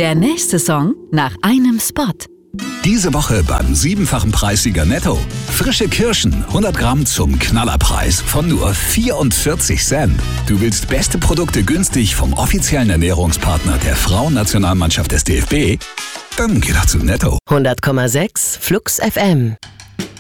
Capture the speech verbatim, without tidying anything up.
Der nächste Song nach einem Spot. Diese Woche beim siebenfachen Preissieger Netto. Frische Kirschen, hundert Gramm zum Knallerpreis von nur vierundvierzig Cent. Du willst beste Produkte günstig vom offiziellen Ernährungspartner der Frauennationalmannschaft des D F B? Dann geh doch zu Netto. hundert Komma sechs Flux F M.